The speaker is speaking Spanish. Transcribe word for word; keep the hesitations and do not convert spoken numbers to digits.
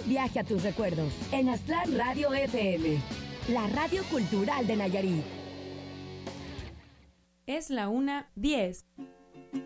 Viaje a tus recuerdos en Aztlán Radio F M, la radio cultural de Nayarit. Es la una diez.